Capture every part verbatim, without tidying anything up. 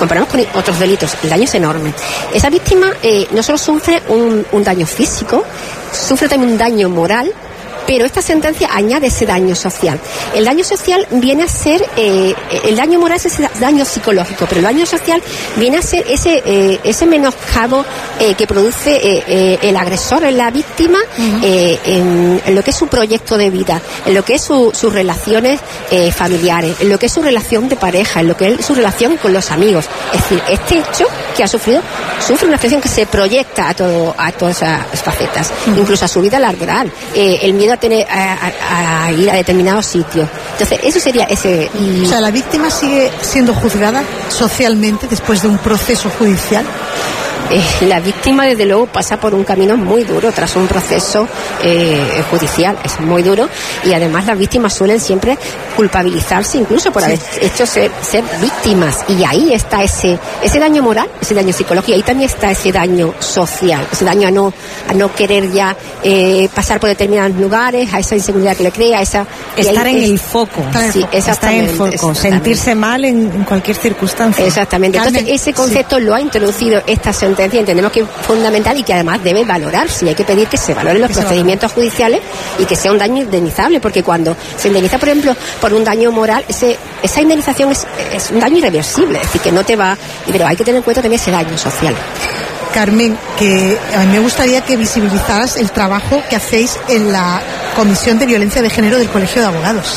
comparamos con otros delitos, el daño es enorme. Esa víctima eh, no solo sufre un, un daño físico, sufre también un daño moral, pero esta sentencia añade ese daño social. El daño social viene a ser, eh, el daño moral es ese daño psicológico, pero el daño social viene a ser ese eh, ese menoscabo eh, que produce eh, eh, el agresor en la víctima, uh-huh. eh, en, en lo que es su proyecto de vida, en lo que es su, sus relaciones eh, familiares, en lo que es su relación de pareja, en lo que es su relación con los amigos. Es decir, este hecho que ha sufrido, sufre una afección que se proyecta a todo a todas esas facetas, uh-huh. incluso a su vida laboral, eh, el miedo a tener a, a, a ir a determinados sitios. Entonces eso sería ese y... O sea, la víctima sigue siendo juzgada socialmente después de un proceso judicial. Eh, la víctima desde luego pasa por un camino muy duro tras un proceso eh, judicial, es muy duro, y además las víctimas suelen siempre culpabilizarse incluso por sí. haber hecho ser, ser víctimas, y ahí está ese ese daño moral, ese daño psicológico, y ahí también está ese daño social, ese daño a no a no querer ya eh, pasar por determinados lugares, a esa inseguridad que le crea, a esa estar en es, el foco, sí, estar en el foco, sentirse mal en, en cualquier circunstancia. Exactamente. Entonces Carmen, ese concepto sí. lo ha introducido esta sentencia. Entendemos que es fundamental y que además debe valorarse, y hay que pedir que se valoren los procedimientos judiciales y que sea un daño indemnizable, porque cuando se indemniza, por ejemplo, por un daño moral, ese, esa indemnización es, es un daño irreversible, es decir, que no te va, pero hay que tener en cuenta también ese daño social. Carmen, que a mí me gustaría que visibilizaras el trabajo que hacéis en la Comisión de Violencia de Género del Colegio de Abogados.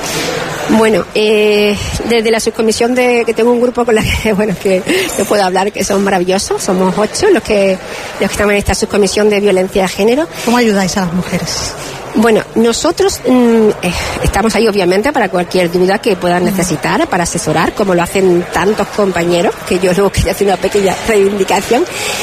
Bueno, eh, desde la subcomisión de que tengo un grupo con la que, bueno, que no puedo hablar, que son maravillosos, somos ocho los que los que estamos en esta subcomisión de violencia de género. ¿Cómo ayudáis a las mujeres? Bueno, nosotros mm, eh, estamos ahí obviamente para cualquier duda que puedan necesitar, para asesorar, como lo hacen tantos compañeros, que yo luego quería hacer una pequeña reivindicación,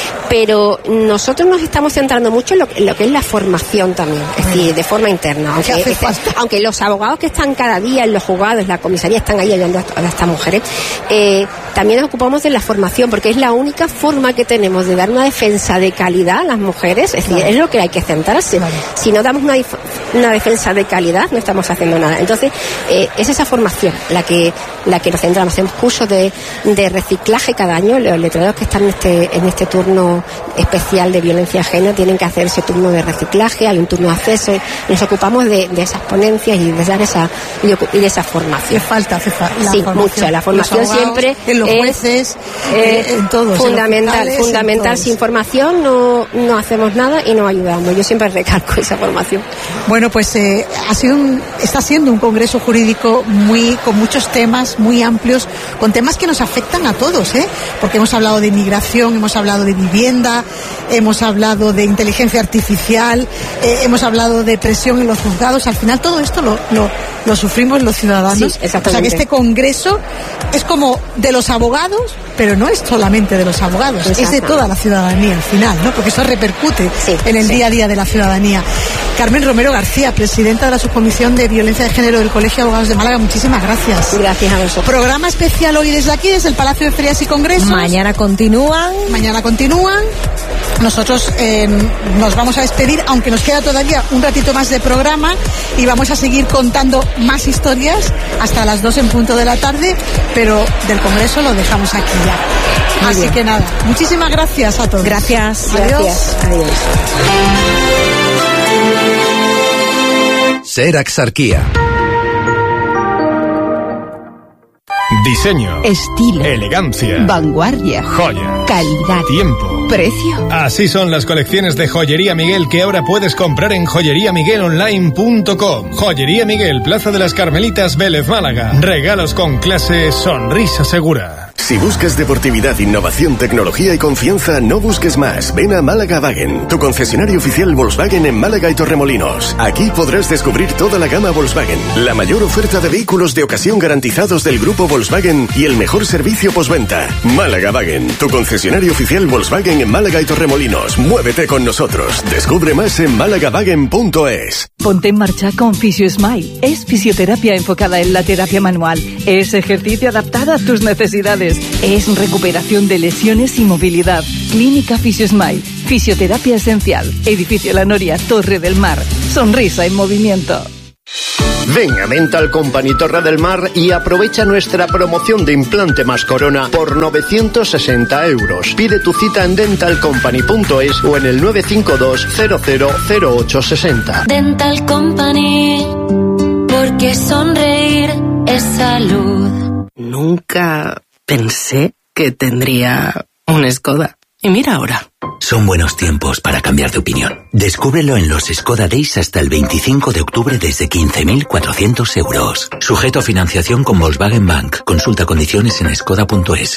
pero nosotros nos estamos centrando mucho en lo, en lo que es la formación también, es decir, de forma interna, aunque, este, aunque los abogados que están cada día en los juzgados, en la comisaría, están ahí ayudando a, a estas mujeres, eh, también nos ocupamos de la formación, porque es la única forma que tenemos de dar una defensa de calidad a las mujeres, es decir, claro. es lo que hay que centrarse. Claro. Si no damos una una defensa de calidad, no estamos haciendo nada. Entonces, eh, es esa formación la que la que nos centramos. Hacemos cursos de, de reciclaje cada año. Los letrados que están en este en este turno especial de violencia ajena tienen que hacer ese turno de reciclaje, hay un turno de acceso, y nos ocupamos de, de esas ponencias y de dar esa y de esa formación. Hace falta, hace falta. Sí, mucho. La formación abogados, siempre en los jueces, es eh, en todos, en fundamental, los fundamental. Sin formación no, no hacemos nada y no ayudamos. Yo siempre recalco esa formación. Bueno, pues eh, ha sido un, está siendo un congreso jurídico muy con muchos temas muy amplios, con temas que nos afectan a todos, ¿eh? Porque hemos hablado de inmigración, hemos hablado de vivienda, hemos hablado de inteligencia artificial, eh, hemos hablado de presión en los juzgados. Al final todo esto lo, lo, lo sufrimos los ciudadanos. Sí, o sea que este congreso es como de los abogados, pero no es solamente de los abogados, es de toda la ciudadanía al final, ¿no? Porque eso repercute sí, en el sí. día a día de la ciudadanía. Carmen Romero García, presidenta de la Subcomisión de Violencia de Género del Colegio de Abogados de Málaga, muchísimas gracias. Gracias a vosotros. Programa especial hoy desde aquí, desde el Palacio de Ferias y Congresos. Mañana continúan. Mañana continúan. Nosotros eh, nos vamos a despedir, aunque nos queda todavía un ratito más de programa, y vamos a seguir contando más historias hasta las dos en punto de la tarde, pero del Congreso lo dejamos aquí ya. Muy Así bien. que nada, muchísimas gracias a todos. Gracias. Adiós. Gracias. Adiós. Ser Axarquía. Diseño, estilo, elegancia, vanguardia, joya, calidad, tiempo, precio. Así son las colecciones de Joyería Miguel que ahora puedes comprar en joyería miguel online punto com. Joyería Miguel, Plaza de las Carmelitas, Vélez, Málaga. Regalos con clase, sonrisa segura. Si buscas deportividad, innovación, tecnología y confianza, no busques más. Ven a Málaga Wagen, tu concesionario oficial Volkswagen en Málaga y Torremolinos. Aquí podrás descubrir toda la gama Volkswagen, la mayor oferta de vehículos de ocasión garantizados del grupo Volkswagen y el mejor servicio postventa. Málaga Wagen, tu concesionario oficial Volkswagen en Málaga y Torremolinos. Muévete con nosotros. Descubre más en málaga wagen punto es. Ponte en marcha con FisioSmile. Es fisioterapia enfocada en la terapia manual. Es ejercicio adaptado a tus necesidades. Es recuperación de lesiones y movilidad. Clínica FisioSmile. Fisioterapia esencial. Edificio La Noria, Torre del Mar. Sonrisa en movimiento. Ven a Dental Company Torre del Mar y aprovecha nuestra promoción de implante más corona por novecientos sesenta euros. Pide tu cita en dental company punto es o en el nueve cinco dos cero cero cero ocho seis cero. Dental Company, porque sonreír es salud. Nunca pensé que tendría un Skoda. Y mira ahora. Son buenos tiempos para cambiar de opinión. Descúbrelo en los Skoda Days hasta el veinticinco de octubre desde quince mil cuatrocientos euros. Sujeto a financiación con Volkswagen Bank. Consulta condiciones en skoda punto es.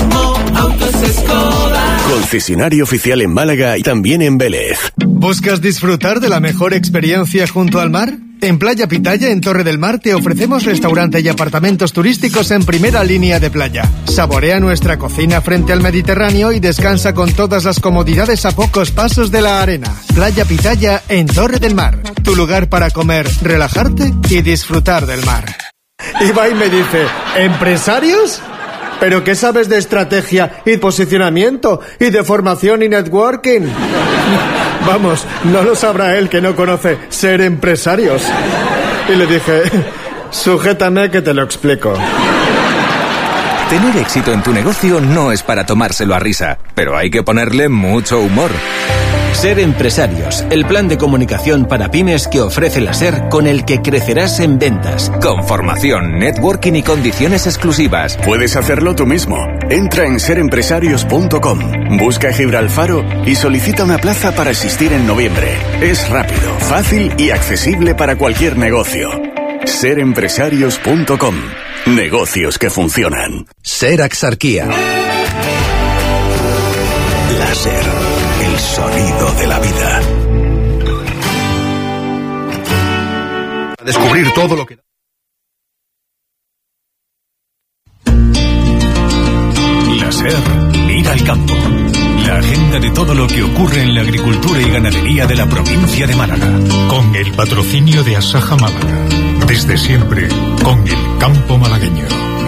Concesionario oficial en Málaga y también en Vélez. ¿Buscas disfrutar de la mejor experiencia junto al mar? En Playa Pitaya, en Torre del Mar, te ofrecemos restaurante y apartamentos turísticos en primera línea de playa. Saborea nuestra cocina frente al Mediterráneo y descansa con todas las comodidades a pocos pasos de la arena. Playa Pitaya, en Torre del Mar. Tu lugar para comer, relajarte y disfrutar del mar. Y va y me dice, ¿empresarios? ¿Pero qué sabes de estrategia y posicionamiento y de formación y networking? Vamos, no lo sabrá él que no conoce ser empresarios. Y le dije, sujétame que te lo explico. Tener éxito en tu negocio no es para tomárselo a risa, pero hay que ponerle mucho humor. Ser Empresarios, el plan de comunicación para pymes que ofrece la SER, con el que crecerás en ventas, con formación, networking y condiciones exclusivas. Puedes hacerlo tú mismo. Entra en ser empresarios punto com, busca Gibralfaro y solicita una plaza para asistir en noviembre. Es rápido, fácil y accesible para cualquier negocio. ser empresarios punto com. Negocios que funcionan. SER Axarquía. La SER, el sonido de la vida. A descubrir todo lo que... La SER mira al campo. La agenda de todo lo que ocurre en la agricultura y ganadería de la provincia de Málaga. Con el patrocinio de Asaja Málaga. Desde siempre, con el campo malagueño.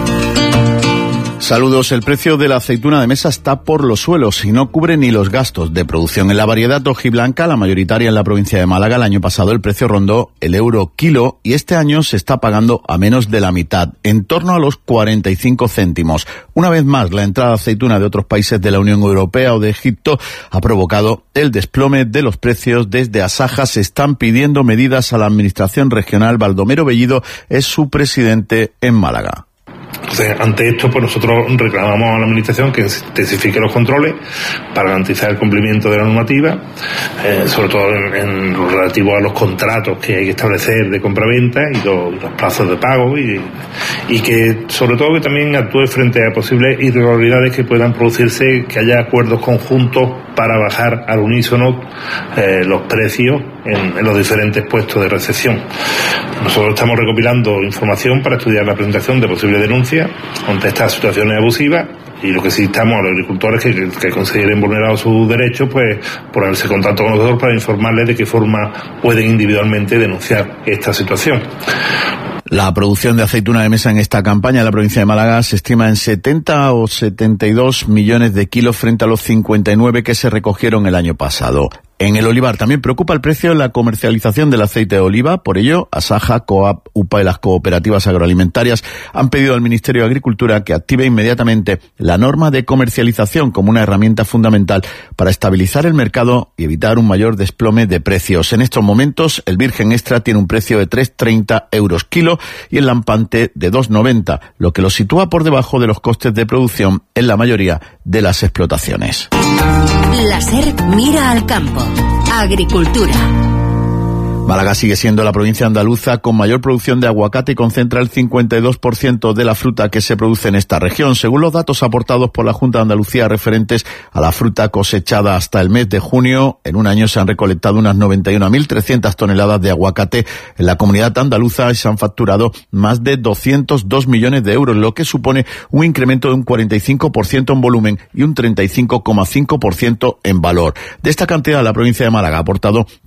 Saludos. El precio de la aceituna de mesa está por los suelos y no cubre ni los gastos de producción. En la variedad hojiblanca, la mayoritaria en la provincia de Málaga, el año pasado el precio rondó el euro kilo y este año se está pagando a menos de la mitad, en torno a los cuarenta y cinco céntimos. Una vez más, la entrada de aceituna de otros países de la Unión Europea o de Egipto ha provocado el desplome de los precios. Desde Asaja se están pidiendo medidas a la administración regional. Baldomero Bellido es su presidente en Málaga. Entonces, ante esto, pues nosotros reclamamos a la Administración que intensifique los controles para garantizar el cumplimiento de la normativa, eh, sobre todo en, en lo relativo a los contratos que hay que establecer de compraventa y los, los plazos de pago, y, y que, sobre todo, que también actúe frente a posibles irregularidades que puedan producirse, que haya acuerdos conjuntos para bajar al unísono eh, los precios en, en los diferentes puestos de recepción. Nosotros estamos recopilando información para estudiar la presentación de posibles denuncias ante estas situaciones abusivas, y lo que sí estamos a los agricultores que, que, que consideren vulnerados sus derechos, pues ponerse en contacto con nosotros para informarles de qué forma pueden individualmente denunciar esta situación. La producción de aceituna de mesa en esta campaña en la provincia de Málaga se estima en setenta o setenta y dos millones de kilos frente a los cincuenta y nueve que se recogieron el año pasado. En el olivar también preocupa el precio en la comercialización del aceite de oliva. Por ello, Asaja, Coap, UPA y las cooperativas agroalimentarias han pedido al Ministerio de Agricultura que active inmediatamente la norma de comercialización como una herramienta fundamental para estabilizar el mercado y evitar un mayor desplome de precios. En estos momentos, el virgen extra tiene un precio de tres coma treinta euros kilo y el lampante de dos coma noventa, lo que lo sitúa por debajo de los costes de producción en la mayoría de las explotaciones. La SER mira al campo. Agricultura. Málaga sigue siendo la provincia andaluza con mayor producción de aguacate y concentra el cincuenta y dos por ciento de la fruta que se produce en esta región. Según los datos aportados por la Junta de Andalucía referentes a la fruta cosechada hasta el mes de junio, en un año se han recolectado unas noventa y una mil trescientas toneladas de aguacate en la comunidad andaluza y se han facturado más de doscientos dos millones de euros, lo que supone un incremento de un cuarenta y cinco por ciento en volumen y un treinta y cinco coma cinco por ciento en valor. De esta cantidad, la provincia de Málaga ha aportado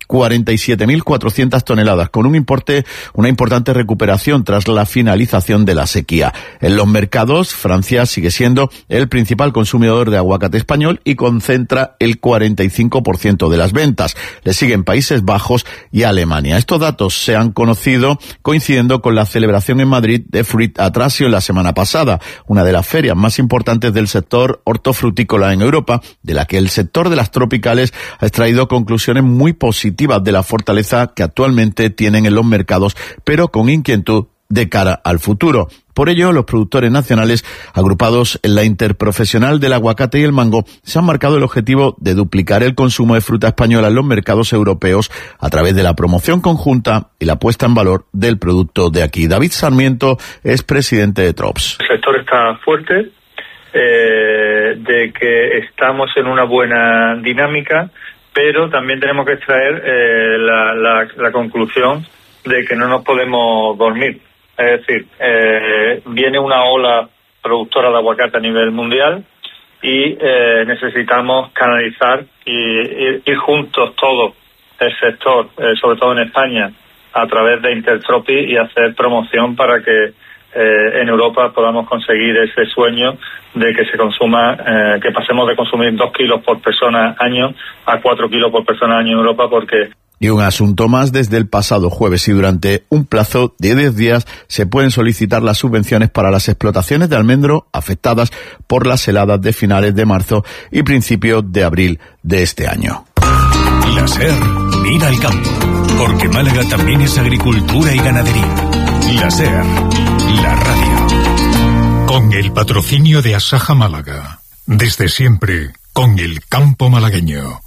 cuarenta y siete mil cuatrocientas toneladas, con un importe, una importante recuperación tras la finalización de la sequía. En los mercados, Francia sigue siendo el principal consumidor de aguacate español y concentra el cuarenta y cinco por ciento de las ventas. Le siguen Países Bajos y Alemania. Estos datos se han conocido coincidiendo con la celebración en Madrid de Fruit Atrasio la semana pasada, una de las ferias más importantes del sector hortofrutícola en Europa, de la que el sector de las tropicales ha extraído conclusiones muy positivas de la fortaleza que actualmente tienen en los mercados, pero con inquietud de cara al futuro. Por ello, los productores nacionales, agrupados en la Interprofesional del Aguacate y el Mango, se han marcado el objetivo de duplicar el consumo de fruta española en los mercados europeos a través de la promoción conjunta y la puesta en valor del producto de aquí. David Sarmiento es presidente de Trops. El sector está fuerte, eh, de que estamos en una buena dinámica, pero también tenemos que extraer eh, la, la, la conclusión de que no nos podemos dormir. Es decir, eh, viene una ola productora de aguacate a nivel mundial y eh, necesitamos canalizar y ir, ir juntos todo el sector, eh, sobre todo en España, a través de Intertropi y hacer promoción para que eh, en Europa podamos conseguir ese sueño de que se consuma, eh, que pasemos de consumir dos kilos por persona año a cuatro kilos por persona año en Europa, porque... Y un asunto más, desde el pasado jueves y durante un plazo de diez días se pueden solicitar las subvenciones para las explotaciones de almendro afectadas por las heladas de finales de marzo y principios de abril de este año. La SER mira al campo, porque Málaga también es agricultura y ganadería. La SER, la radio. Con el patrocinio de Asaja Málaga, desde siempre, con el campo malagueño.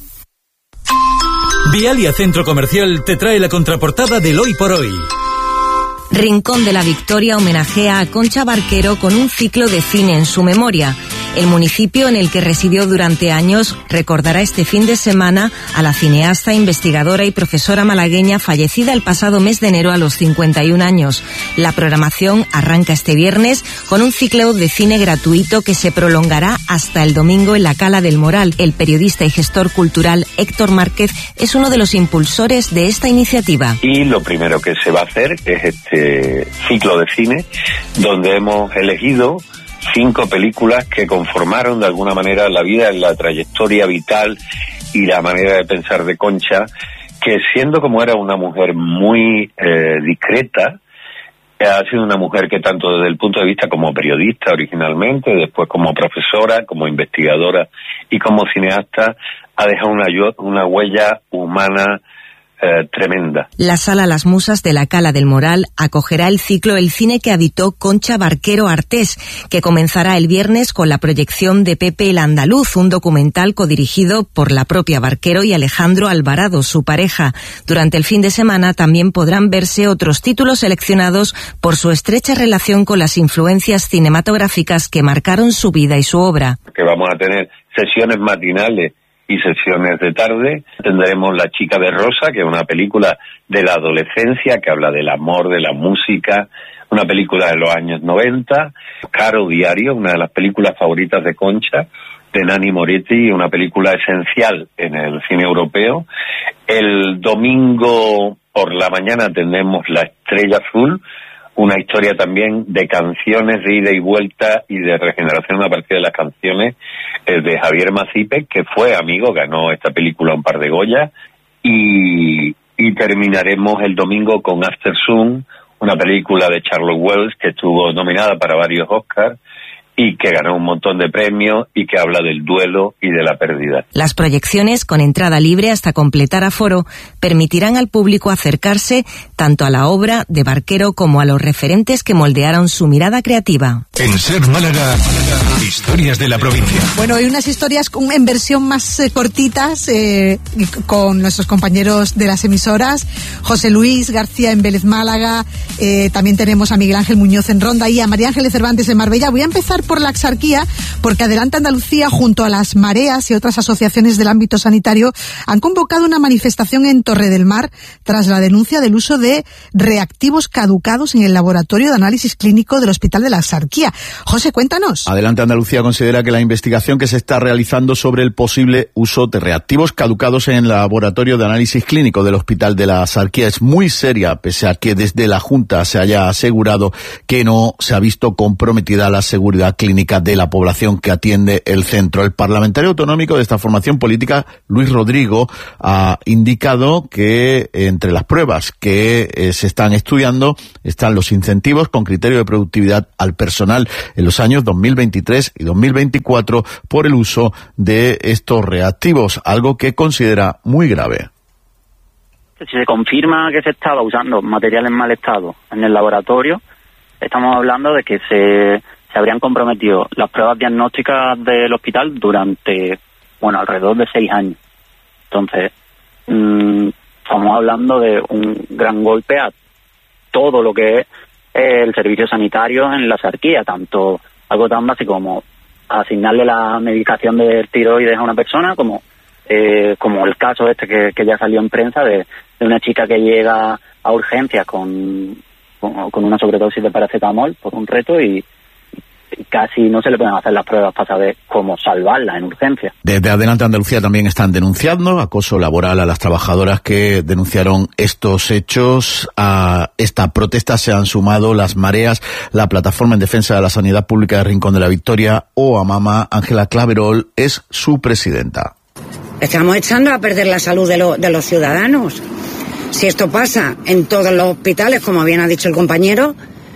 Vialia Centro Comercial te trae la contraportada del Hoy por Hoy. Rincón de la Victoria homenajea a Concha Barquero con un ciclo de cine en su memoria. El municipio en el que residió durante años recordará este fin de semana a la cineasta, investigadora y profesora malagueña fallecida el pasado mes de enero a los cincuenta y un años. La programación arranca este viernes con un ciclo de cine gratuito que se prolongará hasta el domingo en la Cala del Moral. El periodista y gestor cultural Héctor Márquez es uno de los impulsores de esta iniciativa. Y lo primero que se va a hacer es este ciclo de cine donde hemos elegido cinco películas que conformaron de alguna manera la vida, la trayectoria vital y la manera de pensar de Concha, que siendo como era una mujer muy eh, discreta, ha sido una mujer que tanto desde el punto de vista como periodista originalmente, después como profesora, como investigadora y como cineasta, ha dejado una, una huella humana Eh, tremenda. La Sala Las Musas de la Cala del Moral acogerá el ciclo El cine que habitó Concha Barquero Artés, que comenzará el viernes con la proyección de Pepe el Andaluz, un documental codirigido por la propia Barquero y Alejandro Alvarado, su pareja. Durante el fin de semana también podrán verse otros títulos seleccionados por su estrecha relación con las influencias cinematográficas que marcaron su vida y su obra. Que vamos a tener sesiones matinales y sesiones de tarde. Tendremos La chica de rosa, que es una película de la adolescencia que habla del amor, de la música, una película de los años noventa. Caro Diario, una de las películas favoritas de Concha, de Nanni Moretti, una película esencial en el cine europeo. El domingo por la mañana tenemos La estrella azul, una historia también de canciones de ida y vuelta y de regeneración a partir de las canciones, eh, de Javier Macipe, que fue amigo, ganó esta película un par de Goya, y, y terminaremos el domingo con After Sun, una película de Charlotte Wells que estuvo nominada para varios Oscars y que ganó un montón de premios y que habla del duelo y de la pérdida. Las proyecciones, con entrada libre hasta completar aforo, permitirán al público acercarse tanto a la obra de Barquero como a los referentes que moldearon su mirada creativa. En Ser Málaga, historias de la provincia. Bueno, hay unas historias en versión más eh, cortitas eh, con nuestros compañeros de las emisoras. José Luis García en Vélez Málaga, eh, también tenemos a Miguel Ángel Muñoz en Ronda y a María Ángeles Cervantes en Marbella. Voy a empezar por la Axarquía, porque Adelante Andalucía, junto a las Mareas y otras asociaciones del ámbito sanitario, han convocado una manifestación en Torre del Mar tras la denuncia del uso de reactivos caducados en el laboratorio de análisis clínico del Hospital de la Axarquía. José, cuéntanos. Adelante Andalucía Andalucía considera que la investigación que se está realizando sobre el posible uso de reactivos caducados en el laboratorio de análisis clínico del Hospital de la Sarquía es muy seria, pese a que desde la Junta se haya asegurado que no se ha visto comprometida la seguridad clínica de la población que atiende el centro. El parlamentario autonómico de esta formación política, Luis Rodrigo, ha indicado que entre las pruebas que eh, se están estudiando están los incentivos con criterio de productividad al personal en los años dos mil veintitrés y dos mil veinticuatro por el uso de estos reactivos, algo que considera muy grave. Si se confirma que se estaba usando material en mal estado en el laboratorio, estamos hablando de que se, se habrían comprometido las pruebas diagnósticas del hospital durante, bueno, alrededor de seis años. Entonces, mmm, estamos hablando de un gran golpe a todo lo que es el servicio sanitario en la Sarquía, tanto algo tan básico como asignarle la medicación de tiroides a una persona, como eh, como el caso este que, que ya salió en prensa de, de una chica que llega a urgencias con, con, con una sobredosis de paracetamol por un reto y casi no se le pueden hacer las pruebas para saber cómo salvarla en urgencia. Desde Adelante Andalucía también están denunciando acoso laboral a las trabajadoras que denunciaron estos hechos. A esta protesta se han sumado Las Mareas, la Plataforma en Defensa de la Sanidad Pública de Rincón de la Victoria o Amama. Ángela Claverol es su presidenta. Estamos echando a perder la salud de, lo, de los ciudadanos. Si esto pasa en todos los hospitales, como bien ha dicho el compañero,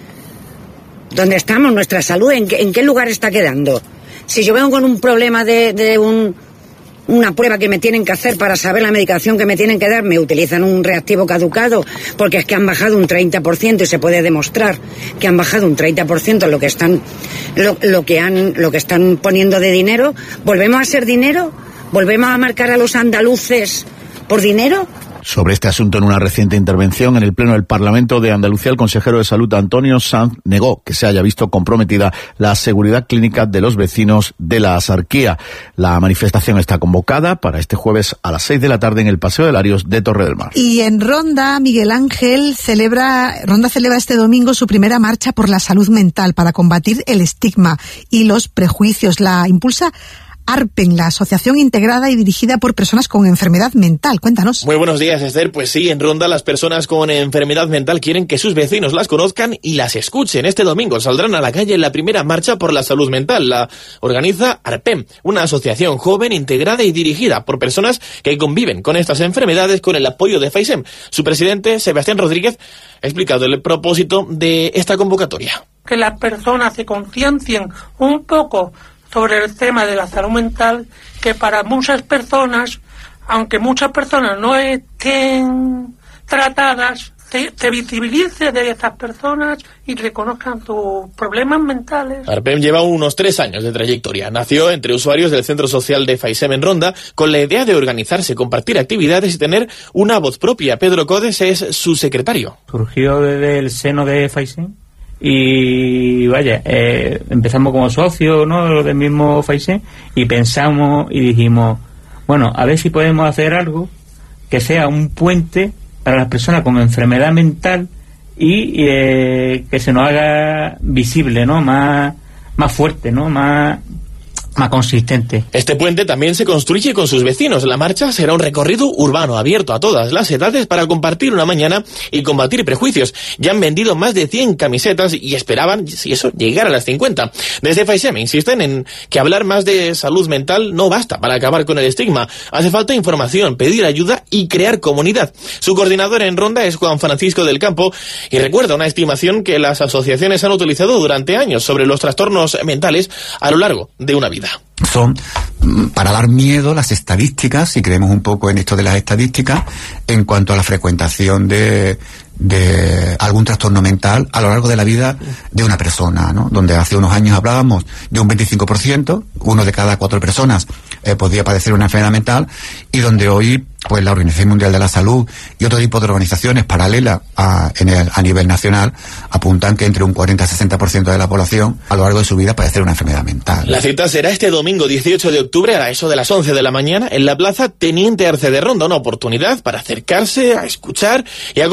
¿dónde estamos? ¿Nuestra salud? ¿En qué, en qué lugar está quedando? Si yo vengo con un problema de, de un, una prueba que me tienen que hacer para saber la medicación que me tienen que dar, me utilizan un reactivo caducado porque es que han bajado un treinta por ciento y se puede demostrar que han bajado un treinta por ciento lo que están, lo, lo que han, lo que están poniendo de dinero. ¿Volvemos a ser dinero? ¿Volvemos a marcar a los andaluces por dinero? Sobre este asunto, en una reciente intervención en el Pleno del Parlamento de Andalucía, el consejero de Salud, Antonio Sanz, negó que se haya visto comprometida la seguridad clínica de los vecinos de la Sarquía. La manifestación está convocada para este jueves a las seis de la tarde en el Paseo de Larios de Torre del Mar. Y en Ronda, Miguel Ángel celebra, Ronda celebra este domingo su primera marcha por la salud mental para combatir el estigma y los prejuicios. La impulsa ARPEN, la asociación integrada y dirigida por personas con enfermedad mental. Cuéntanos. Muy buenos días, Esther. Pues sí, en Ronda las personas con enfermedad mental quieren que sus vecinos las conozcan y las escuchen. Este domingo saldrán a la calle en la primera marcha por la salud mental. La organiza ARPEN, una asociación joven integrada y dirigida por personas que conviven con estas enfermedades con el apoyo de FAISEM. Su presidente, Sebastián Rodríguez, ha explicado el propósito de esta convocatoria. Que las personas se conciencien un poco sobre el tema de la salud mental, que para muchas personas, aunque muchas personas no estén tratadas, se, se visibilice de estas personas y reconozcan sus problemas mentales. ARPEM lleva unos tres años de trayectoria. Nació entre usuarios del Centro Social de FAISEM en Ronda con la idea de organizarse, compartir actividades y tener una voz propia. Pedro Codes es su secretario. Surgió desde el seno de FAISEM. Y vaya, eh, empezamos como socios, ¿no?, del mismo FAISEM, y pensamos y dijimos, bueno, a ver si podemos hacer algo que sea un puente para las personas con enfermedad mental y eh, que se nos haga visible, ¿no?, más, más fuerte, ¿no?, más... más consistente. Este puente también se construye con sus vecinos. La marcha será un recorrido urbano abierto a todas las edades para compartir una mañana y combatir prejuicios. Ya han vendido más de cien camisetas y esperaban, si eso, llegar a las cincuenta. Desde FAISEM insisten en que hablar más de salud mental no basta para acabar con el estigma. Hace falta información, pedir ayuda y crear comunidad. Su coordinador en Ronda es Juan Francisco del Campo y recuerda una estimación que las asociaciones han utilizado durante años sobre los trastornos mentales a lo largo de una vida. Son para dar miedo las estadísticas, si creemos un poco en esto de las estadísticas, en cuanto a la frecuentación de, de algún trastorno mental a lo largo de la vida de una persona, ¿no? Donde hace unos años hablábamos de un veinticinco por ciento, uno de cada cuatro personas eh, podía padecer una enfermedad mental, y donde hoy pues la Organización Mundial de la Salud y otro tipo de organizaciones paralelas a, en el, a nivel nacional apuntan que entre un cuarenta a sesenta por ciento de la población a lo largo de su vida padecerá una enfermedad mental. La cita será este domingo dieciocho de octubre a eso de las once de la mañana en la Plaza Teniente Arce de Ronda, una oportunidad para acercarse, a escuchar y acompañar a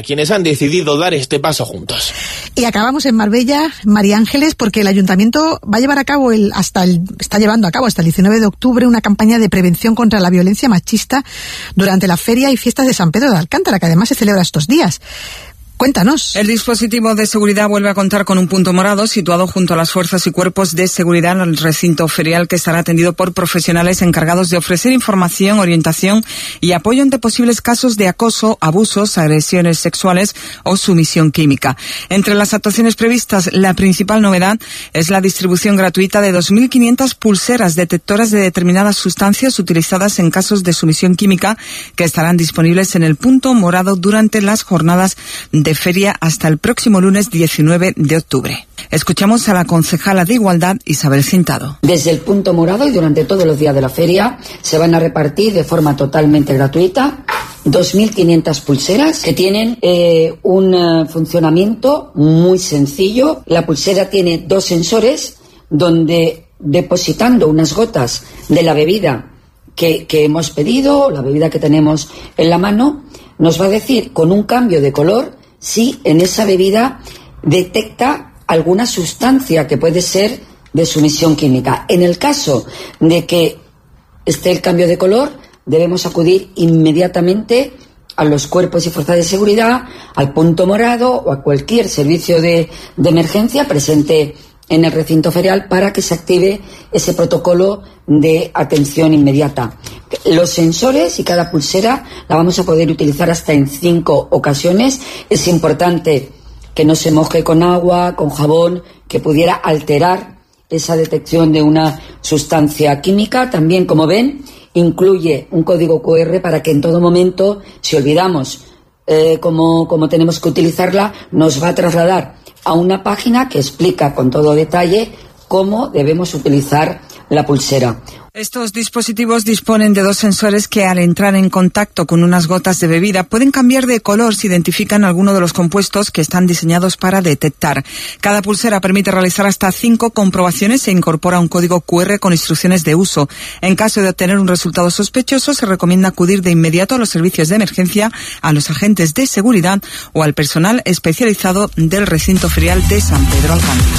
quienes han decidido dar este paso juntos. Y acabamos en Marbella, María Ángeles, porque el Ayuntamiento va a llevar a cabo, el, hasta el, está llevando a cabo hasta el diecinueve de octubre una campaña de prevención contra la violencia machista durante la feria y fiestas de San Pedro de Alcántara, que además se celebra estos días. Cuéntanos. El dispositivo de seguridad vuelve a contar con un punto morado situado junto a las fuerzas y cuerpos de seguridad en el recinto ferial, que estará atendido por profesionales encargados de ofrecer información, orientación y apoyo ante posibles casos de acoso, abusos, agresiones sexuales o sumisión química. Entre las actuaciones previstas, la principal novedad es la distribución gratuita de dos mil quinientas pulseras detectoras de determinadas sustancias utilizadas en casos de sumisión química, que estarán disponibles en el punto morado durante las jornadas de de feria hasta el próximo lunes diecinueve de octubre. Escuchamos a la concejala de Igualdad, Isabel Cintado. Desde el punto morado y durante todos los días de la feria se van a repartir de forma totalmente gratuita dos mil quinientas pulseras que tienen eh, un uh, funcionamiento muy sencillo. La pulsera tiene dos sensores donde, depositando unas gotas de la bebida que, que hemos pedido, la bebida que tenemos en la mano, nos va a decir con un cambio de color si en esa bebida detecta alguna sustancia que puede ser de sumisión química. En el caso de que esté el cambio de color, debemos acudir inmediatamente a los cuerpos y fuerzas de seguridad, al punto morado o a cualquier servicio de, de emergencia presente en el recinto ferial para que se active ese protocolo de atención inmediata. Los sensores y cada pulsera la vamos a poder utilizar hasta en cinco ocasiones. Es importante que no se moje con agua, con jabón, que pudiera alterar esa detección de una sustancia química. También, como ven, incluye un código cu erre para que en todo momento, si olvidamos eh, cómo, cómo tenemos que utilizarla, nos va a trasladar a una página que explica con todo detalle cómo debemos utilizar la pulsera. Estos dispositivos disponen de dos sensores que, al entrar en contacto con unas gotas de bebida, pueden cambiar de color si identifican alguno de los compuestos que están diseñados para detectar. Cada pulsera permite realizar hasta cinco comprobaciones e incorpora un código cu erre con instrucciones de uso. En caso de obtener un resultado sospechoso, se recomienda acudir de inmediato a los servicios de emergencia, a los agentes de seguridad o al personal especializado del recinto ferial de San Pedro Alcántara.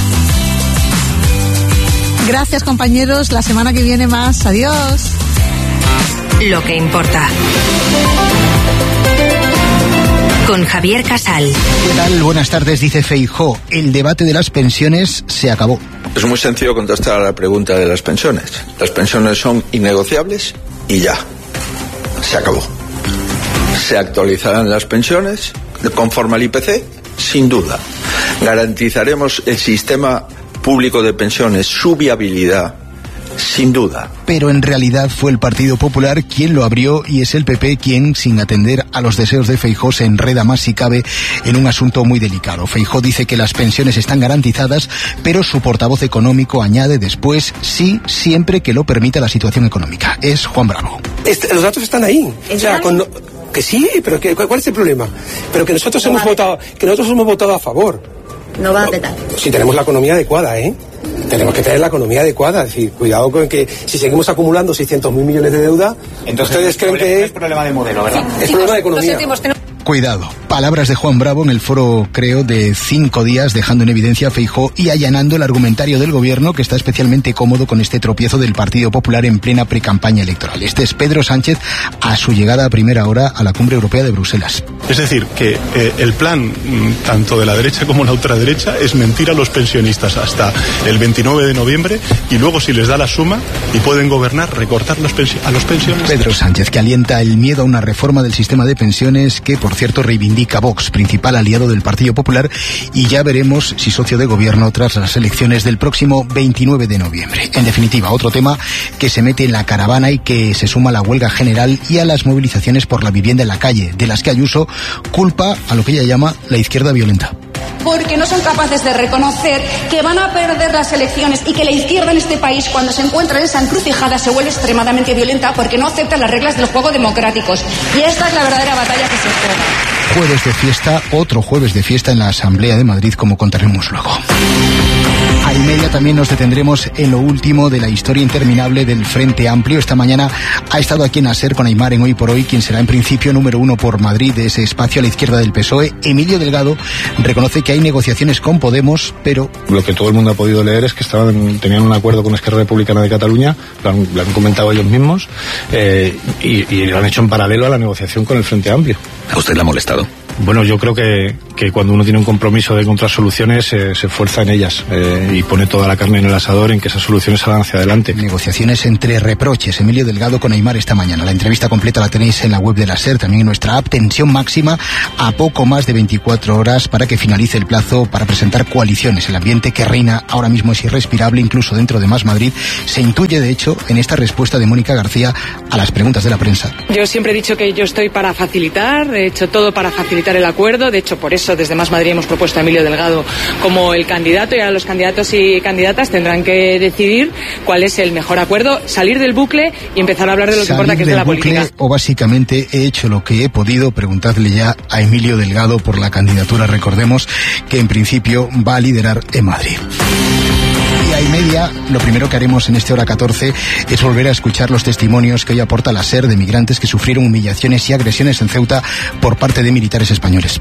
Gracias, compañeros. La semana que viene más. Adiós. Lo que importa. Con Javier Casal. ¿Qué tal? Buenas tardes. Dice Feijóo, el debate de las pensiones se acabó. Es muy sencillo contestar a la pregunta de las pensiones. Las pensiones son innegociables y ya. Se acabó. Se actualizarán las pensiones conforme al I P C, sin duda. Garantizaremos el sistema público de pensiones, su viabilidad, sin duda. Pero en realidad fue el Partido Popular quien lo abrió y es el P P quien, sin atender a los deseos de Feijóo, se enreda más si cabe en un asunto muy delicado. Feijóo dice que las pensiones están garantizadas, pero su portavoz económico añade después, sí, siempre que lo permita la situación económica. Es Juan Bravo. Este, los datos están ahí. O sea, con, que sí, pero que, ¿cuál es el problema? Pero que nosotros hemos votado, que nosotros hemos votado a favor. No va a petar. Si tenemos la economía adecuada, ¿eh? Tenemos que tener la economía adecuada. Es decir, cuidado con que si seguimos acumulando seiscientos mil millones de deuda, entonces ustedes creen que es problema de modelo, ¿verdad? Es problema de economía. Cuidado. Palabras de Juan Bravo en el foro, creo, de cinco días, dejando en evidencia a Feijóo y allanando el argumentario del gobierno, que está especialmente cómodo con este tropiezo del Partido Popular en plena precampaña electoral. Este es Pedro Sánchez a su llegada a primera hora a la Cumbre Europea de Bruselas. Es decir, que eh, el plan, tanto de la derecha como la ultraderecha, es mentir a los pensionistas hasta el veintinueve de noviembre y luego, si les da la suma y pueden gobernar, recortar los pensi- a los pensionistas. Pedro Sánchez, que alienta el miedo a una reforma del sistema de pensiones que, por cierto, reivindica Vox, principal aliado del Partido Popular, y ya veremos si socio de gobierno tras las elecciones del próximo veintinueve de noviembre. En definitiva, otro tema que se mete en la caravana y que se suma a la huelga general y a las movilizaciones por la vivienda en la calle, de las que Ayuso culpa a lo que ella llama la izquierda violenta. Porque no son capaces de reconocer que van a perder las elecciones y que la izquierda en este país, cuando se encuentra en esa encrucijada, se vuelve extremadamente violenta porque no acepta las reglas del juego democráticos. Y esta es la verdadera batalla que se juega. Jueves de fiesta, otro jueves de fiesta en la Asamblea de Madrid, como contaremos luego. A y media también nos detendremos en lo último de la historia interminable del Frente Amplio. Esta mañana ha estado aquí en Aser con Aimar en Hoy por Hoy, quien será en principio número uno por Madrid de ese espacio a la izquierda del P S O E. Emilio Delgado reconoce que hay negociaciones con Podemos, pero... Lo que todo el mundo ha podido leer es que estaban tenían un acuerdo con Esquerra Republicana de Cataluña, lo han, lo han comentado ellos mismos, eh, y, y lo han hecho en paralelo a la negociación con el Frente Amplio. ¿A usted le ha molestado? Bueno, yo creo que, que cuando uno tiene un compromiso de encontrar soluciones, eh, se esfuerza en ellas eh, y pone toda la carne en el asador en que esas soluciones salgan hacia adelante. Negociaciones entre reproches. Emilio Delgado con Aimar esta mañana. La entrevista completa la tenéis en la web de la SER, también en nuestra app. Tensión máxima a poco más de veinticuatro horas para que finalice el plazo para presentar coaliciones. El ambiente que reina ahora mismo es irrespirable, incluso dentro de Más Madrid. Se intuye, de hecho, en esta respuesta de Mónica García a las preguntas de la prensa. Yo siempre he dicho que yo estoy para facilitar, he hecho todo para facilitar el acuerdo. De hecho, por eso desde Más Madrid hemos propuesto a Emilio Delgado como el candidato, y ahora los candidatos y candidatas tendrán que decidir cuál es el mejor acuerdo, salir del bucle y empezar a hablar de lo que importa, que es de la política. O básicamente he hecho lo que he podido. Preguntadle ya a Emilio Delgado por la candidatura. Recordemos que en principio va a liderar en Madrid. Y a y media, lo primero que haremos en este hora catorce es volver a escuchar los testimonios que hoy aporta la SER de migrantes que sufrieron humillaciones y agresiones en Ceuta por parte de militares españoles.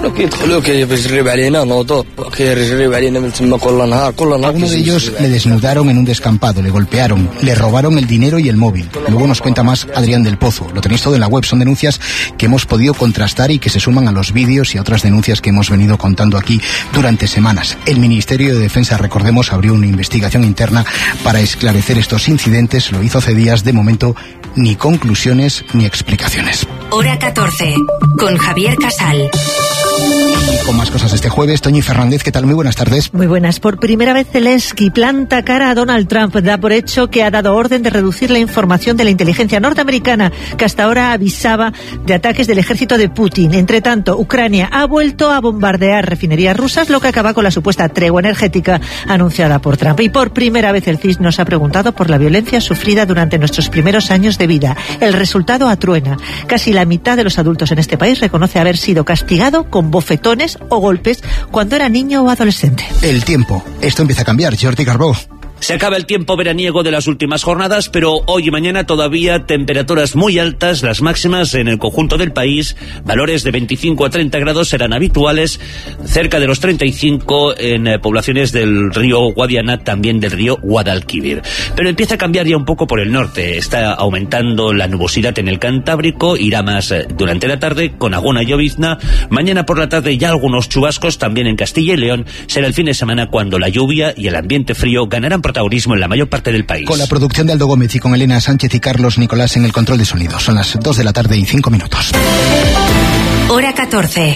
Algunos de ellos le desnudaron en un descampado, le golpearon, le robaron el dinero y el móvil. Luego nos cuenta más Adrián del Pozo. Lo tenéis todo en la web. Son denuncias que hemos podido contrastar y que se suman a los vídeos y a otras denuncias que hemos venido contando aquí durante semanas. El Ministerio de Defensa, recordemos, abrió una investigación interna para esclarecer estos incidentes. Lo hizo hace días. De momento, ni conclusiones ni explicaciones. Hora catorce, con Javier Casal. Y con más cosas este jueves, Toñi Fernández, ¿qué tal? Muy buenas tardes. Muy buenas. Por primera vez Zelensky planta cara a Donald Trump. Da por hecho que ha dado orden de reducir la información de la inteligencia norteamericana, que hasta ahora avisaba de ataques del ejército de Putin. Entre tanto, Ucrania ha vuelto a bombardear refinerías rusas, lo que acaba con la supuesta tregua energética anunciada por Trump. Y por primera vez el C I S nos ha preguntado por la violencia sufrida durante nuestros primeros años de vida. El resultado atruena. Casi la mitad de los adultos en este país reconoce haber sido castigado con bofetones o golpes cuando era niño o adolescente. El tiempo. Esto empieza a cambiar. Jordi Carbó. Se acaba el tiempo veraniego de las últimas jornadas, pero hoy y mañana todavía temperaturas muy altas, las máximas en el conjunto del país, valores de veinticinco a treinta grados serán habituales, cerca de los treinta y cinco en eh, poblaciones del río Guadiana, también del río Guadalquivir. Pero empieza a cambiar ya un poco por el norte, está aumentando la nubosidad en el Cantábrico, irá más eh, durante la tarde con alguna llovizna, mañana por la tarde ya algunos chubascos también en Castilla y León, será el fin de semana cuando la lluvia y el ambiente frío ganarán protagonismo en la mayor parte del país. Con la producción de Aldo Gómez y con Elena Sánchez y Carlos Nicolás en el control de sonido. Son las dos de la tarde y cinco minutos. Hora catorce.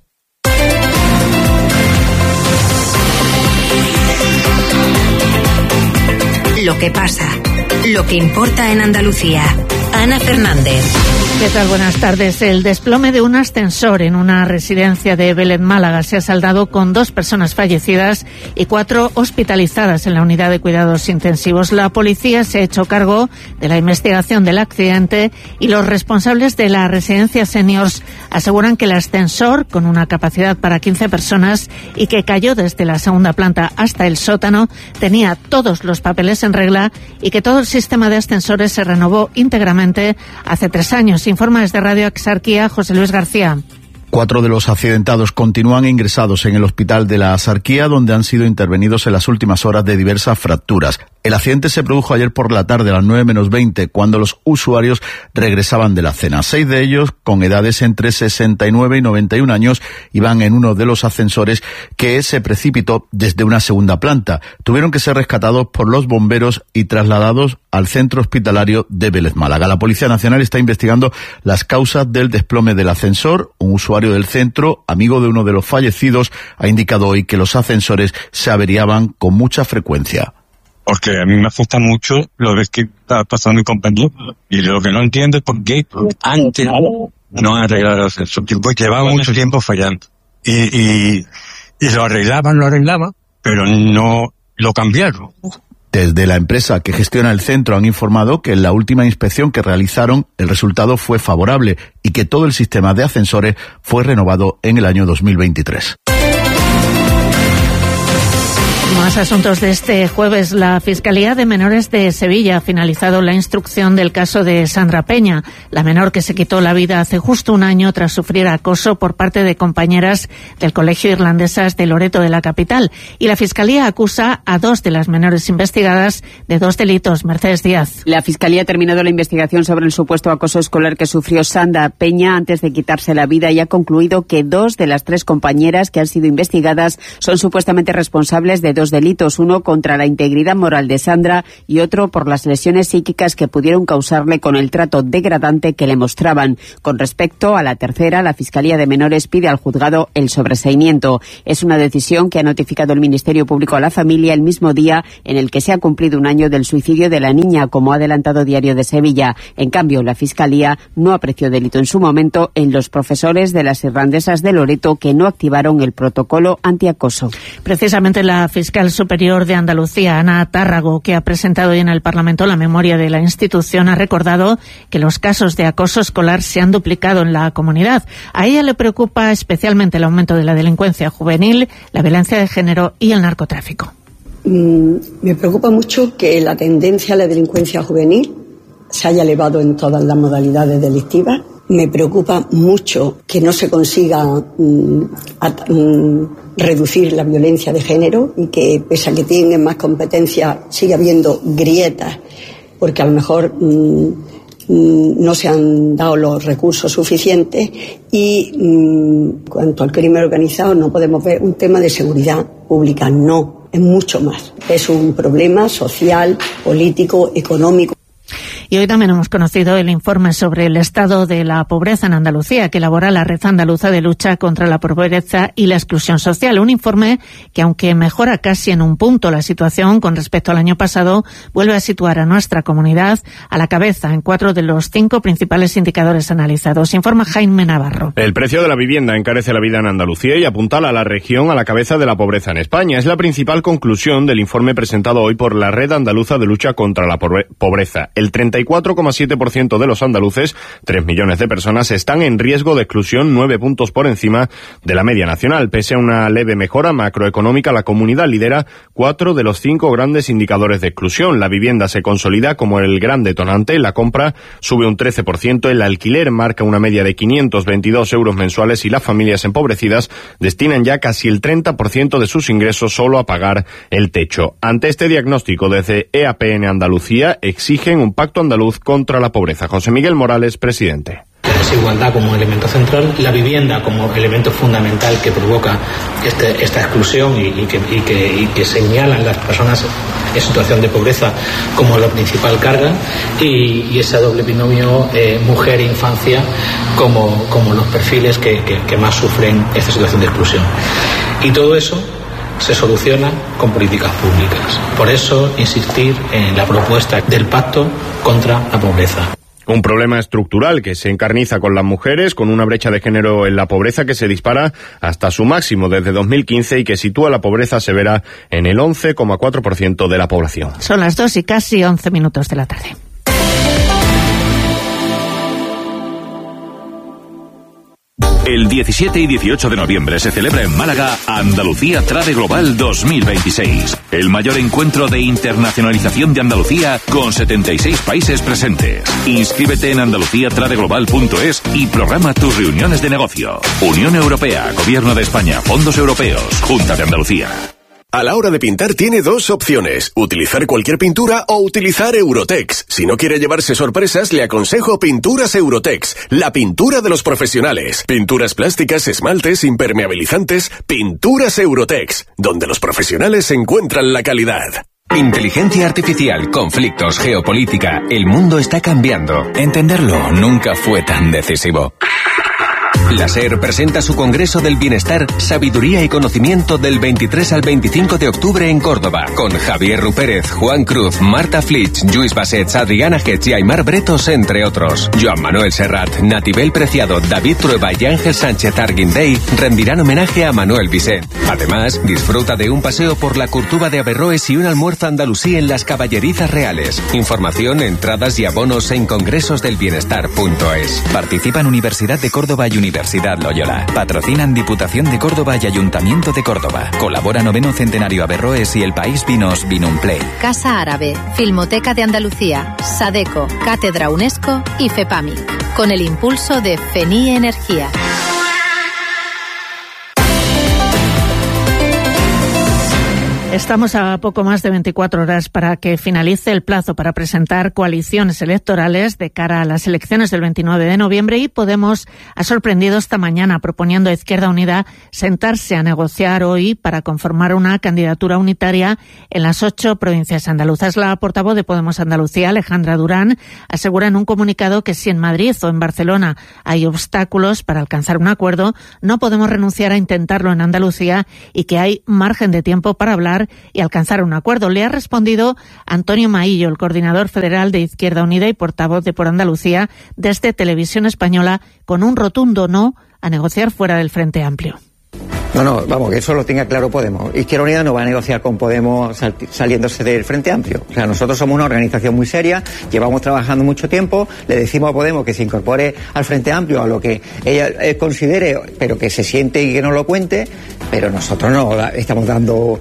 Lo que pasa, lo que importa en Andalucía. Ana Fernández. ¿Qué tal? Buenas tardes. El desplome de un ascensor en una residencia de Vélez, Málaga, se ha saldado con dos personas fallecidas y cuatro hospitalizadas en la unidad de cuidados intensivos. La policía se ha hecho cargo de la investigación del accidente y los responsables de la residencia Seniors aseguran que el ascensor, con una capacidad para quince personas y que cayó desde la segunda planta hasta el sótano, tenía todos los papeles en regla y que todo el sistema de ascensores se renovó íntegramente hace tres años. Informa desde Radio Axarquía José Luis García. Cuatro de los accidentados continúan ingresados en el hospital de la Axarquía, donde han sido intervenidos en las últimas horas de diversas fracturas. El accidente se produjo ayer por la tarde a las nueve menos veinte, cuando los usuarios regresaban de la cena. Seis de ellos, con edades entre sesenta y nueve y noventa y un años, iban en uno de los ascensores que se precipitó desde una segunda planta. Tuvieron que ser rescatados por los bomberos y trasladados al centro hospitalario de Vélez, Málaga. La Policía Nacional está investigando las causas del desplome del ascensor. Un usuario del centro, amigo de uno de los fallecidos, ha indicado hoy que los ascensores se averiaban con mucha frecuencia. Porque a mí me asusta mucho lo que está pasando en compañía. Y lo que no entiendo es por qué antes no han arreglado el ascensor. Pues llevaba mucho tiempo fallando. Y, y, y lo arreglaban, lo arreglaban, pero no lo cambiaron. Desde la empresa que gestiona el centro han informado que en la última inspección que realizaron el resultado fue favorable y que todo el sistema de ascensores fue renovado en el año dos mil veintitrés. Más asuntos de este jueves. La Fiscalía de Menores de Sevilla ha finalizado la instrucción del caso de Sandra Peña, la menor que se quitó la vida hace justo un año tras sufrir acoso por parte de compañeras del Colegio Irlandesas de Loreto de la capital. Y la Fiscalía acusa a dos de las menores investigadas de dos delitos. Mercedes Díaz. La Fiscalía ha terminado la investigación sobre el supuesto acoso escolar que sufrió Sandra Peña antes de quitarse la vida y ha concluido que dos de las tres compañeras que han sido investigadas son supuestamente responsables de dos delitos, uno contra la integridad moral de Sandra y otro por las lesiones psíquicas que pudieron causarle con el trato degradante que le mostraban. Con respecto a la tercera, la Fiscalía de Menores pide al juzgado el sobreseimiento. Es una decisión que ha notificado el Ministerio Público a la familia el mismo día en el que se ha cumplido un año del suicidio de la niña, como ha adelantado Diario de Sevilla. En cambio, la Fiscalía no apreció delito en su momento en los profesores de las irlandesas de Loreto que no activaron el protocolo antiacoso. Precisamente la fiscal superior de Andalucía, Ana Tárrago, que ha presentado hoy en el Parlamento la memoria de la institución, ha recordado que los casos de acoso escolar se han duplicado en la comunidad. A ella le preocupa especialmente el aumento de la delincuencia juvenil, la violencia de género y el narcotráfico. Mm, me preocupa mucho que la tendencia a la delincuencia juvenil se haya elevado en todas las modalidades delictivas. Me preocupa mucho que no se consiga mm, at, mm, reducir la violencia de género y que, pese a que tienen más competencia, sigue habiendo grietas porque a lo mejor mmm, mmm, no se han dado los recursos suficientes. Y en mmm, cuanto al crimen organizado, no podemos ver un tema de seguridad pública, no, es mucho más. Es un problema social, político, económico. Y hoy también hemos conocido el informe sobre el estado de la pobreza en Andalucía que elabora la Red Andaluza de Lucha contra la Pobreza y la Exclusión Social. Un informe que, aunque mejora casi en un punto la situación con respecto al año pasado, vuelve a situar a nuestra comunidad a la cabeza en cuatro de los cinco principales indicadores analizados. Informa Jaime Navarro. El precio de la vivienda encarece la vida en Andalucía y apuntala a la región a la cabeza de la pobreza en España. Es la principal conclusión del informe presentado hoy por la Red Andaluza de Lucha contra la Pobreza. El treinta y cuatro coma siete por ciento de los andaluces, tres millones de personas, están en riesgo de exclusión, nueve puntos por encima de la media nacional. Pese a una leve mejora macroeconómica, la comunidad lidera cuatro de los cinco grandes indicadores de exclusión. La vivienda se consolida como el gran detonante, la compra sube un trece por ciento, el alquiler marca una media de quinientos veintidós euros mensuales y las familias empobrecidas destinan ya casi el treinta por ciento de sus ingresos solo a pagar el techo. Ante este diagnóstico, desde E A P N Andalucía exigen un pacto andaluz contra la pobreza. José Miguel Morales, presidente. La desigualdad como elemento central, la vivienda como elemento fundamental que provoca este, esta exclusión y, y, que, y, que, y que señalan las personas en situación de pobreza como la principal carga, y, y ese doble binomio eh, mujer e infancia como, como los perfiles que, que, que más sufren esta situación de exclusión. Y todo eso se soluciona con políticas públicas. Por eso, insistir en la propuesta del pacto contra la pobreza. Un problema estructural que se encarniza con las mujeres, con una brecha de género en la pobreza que se dispara hasta su máximo desde dos mil quince y que sitúa la pobreza severa en el once coma cuatro por ciento de la población. Son las dos y casi once minutos de la tarde. El diecisiete y dieciocho de noviembre se celebra en Málaga Andalucía Trade Global dos mil veintiséis, el mayor encuentro de internacionalización de Andalucía con setenta y seis países presentes. Inscríbete en andalucía trade global punto es y programa tus reuniones de negocio. Unión Europea, Gobierno de España, Fondos Europeos, Junta de Andalucía. A la hora de pintar tiene dos opciones, utilizar cualquier pintura o utilizar Eurotex. Si no quiere llevarse sorpresas, le aconsejo Pinturas Eurotex, la pintura de los profesionales. Pinturas plásticas, esmaltes, impermeabilizantes, Pinturas Eurotex, donde los profesionales encuentran la calidad. Inteligencia artificial, conflictos, geopolítica, el mundo está cambiando. Entenderlo nunca fue tan decisivo. La SER presenta su Congreso del Bienestar, Sabiduría y Conocimiento del veintitrés al veinticinco de octubre en Córdoba, con Javier Rupérez, Juan Cruz, Marta Flitsch, Lluís Bassets, Adriana Getz y Aymar Bretos, entre otros. Joan Manuel Serrat, Natibel Preciado, David Trueba y Ángel Sánchez Arguindey rendirán homenaje a Manuel Vicent. Además, disfruta de un paseo por la Curtuba de Averroes y un almuerzo andalusí en las Caballerizas Reales. Información, entradas y abonos en congresosdelbienestar punto es. Participan Universidad de Córdoba y Universidad Universidad Loyola. Patrocinan Diputación de Córdoba y Ayuntamiento de Córdoba. Colabora Noveno Centenario Averroes y El País Vinos Vinumplay. Casa Árabe, Filmoteca de Andalucía, Sadeco, Cátedra UNESCO y FEPAMIC. Con el impulso de FENIE Energía. Estamos a poco más de veinticuatro horas para que finalice el plazo para presentar coaliciones electorales de cara a las elecciones del veintinueve de noviembre y Podemos ha sorprendido esta mañana proponiendo a Izquierda Unida sentarse a negociar hoy para conformar una candidatura unitaria en las ocho provincias andaluzas. La portavoz de Podemos Andalucía, Alejandra Durán, asegura en un comunicado que si en Madrid o en Barcelona hay obstáculos para alcanzar un acuerdo, no podemos renunciar a intentarlo en Andalucía y que hay margen de tiempo para hablar y alcanzar un acuerdo. Le ha respondido Antonio Maillo, el coordinador federal de Izquierda Unida y portavoz de Por Andalucía, desde Televisión Española, con un rotundo no a negociar fuera del Frente Amplio. No, no, vamos, que eso lo tenga claro Podemos. Izquierda Unida no va a negociar con Podemos sal- saliéndose del Frente Amplio. O sea, nosotros somos una organización muy seria, llevamos trabajando mucho tiempo, le decimos a Podemos que se incorpore al Frente Amplio, a lo que ella eh, considere, pero que se siente y que nos lo cuente, pero nosotros no da, estamos dando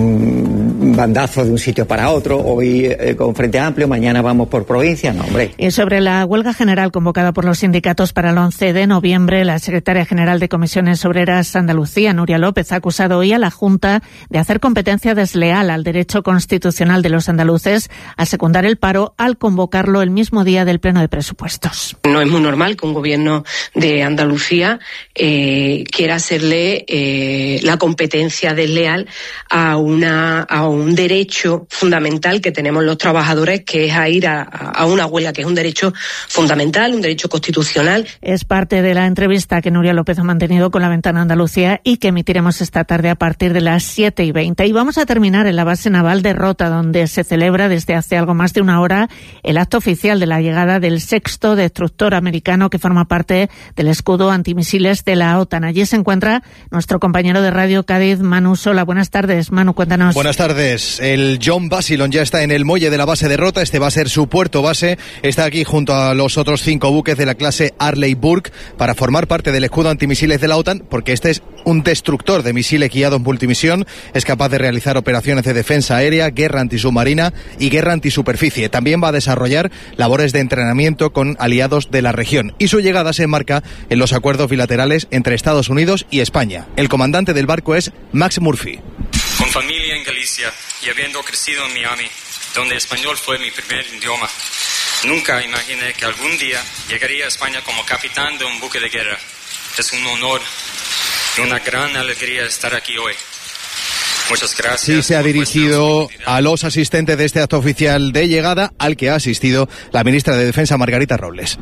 mmm, bandazos de un sitio para otro, hoy eh, con Frente Amplio, mañana vamos por provincia, no, hombre. Y sobre la huelga general convocada por los sindicatos para el once de noviembre, la secretaria general de Comisiones Obreras Andalucía, Nuria López, ha acusado hoy a la Junta de hacer competencia desleal al derecho constitucional de los andaluces a secundar el paro al convocarlo el mismo día del pleno de presupuestos. No es muy normal que un gobierno de Andalucía eh, quiera hacerle eh, la competencia desleal a, una, a un derecho fundamental que tenemos los trabajadores, que es a ir a, a una huelga, que es un derecho fundamental, un derecho constitucional. Es parte de la entrevista que Nuria López ha mantenido con La Ventana Andalucía y que emitiremos esta tarde a partir de las siete y veinte. Y vamos a terminar en la base naval de Rota, donde se celebra desde hace algo más de una hora el acto oficial de la llegada del sexto destructor americano que forma parte del escudo antimisiles de la OTAN. Allí se encuentra nuestro compañero de Radio Cádiz, Manu Sola. Buenas tardes, Manu, cuéntanos. Buenas tardes. El John Basildon ya está en el muelle de la base de Rota. Este va a ser su puerto base. Está aquí junto a los otros cinco buques de la clase Arleigh Burke para formar parte del escudo antimisiles de la OTAN, porque este es un destructor de misiles guiados multimisión. Es capaz de realizar operaciones de defensa aérea, guerra antisubmarina y guerra antisuperficie. También va a desarrollar labores de entrenamiento con aliados de la región. Y su llegada se enmarca en los acuerdos bilaterales entre Estados Unidos y España. El comandante del barco es Max Murphy. Con familia en Galicia y habiendo crecido en Miami, donde español fue mi primer idioma, nunca imaginé que algún día llegaría a España como capitán de un buque de guerra. Es un honor y una gran alegría estar aquí hoy. Muchas gracias. Sí, se ha dirigido a los asistentes de este acto oficial de llegada, al que ha asistido la ministra de Defensa, Margarita Robles.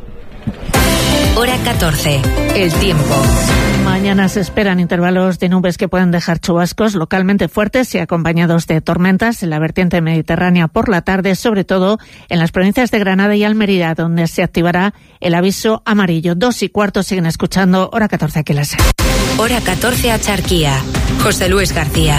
Hora catorce. El tiempo. Mañana se esperan intervalos de nubes que pueden dejar chubascos localmente fuertes y acompañados de tormentas en la vertiente mediterránea por la tarde, sobre todo en las provincias de Granada y Almería, donde se activará el aviso amarillo. Dos y cuarto siguen escuchando Hora catorce aquí en la SER. Hora catorce a Charquía. José Luis García.